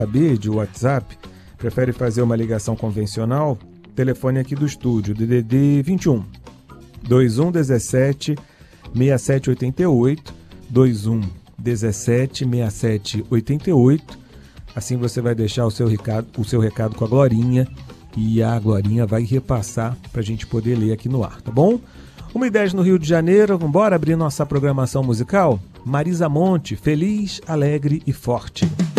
saber de WhatsApp, prefere fazer uma ligação convencional, telefone aqui do estúdio, DDD 21 2117 6788, 2117 6788. Assim você vai deixar o seu recado com a Glorinha e a Glorinha vai repassar para a gente poder ler aqui no ar, tá bom? 1h10 no Rio de Janeiro, vamos embora abrir nossa programação musical? Marisa Monte, Feliz, Alegre e Forte.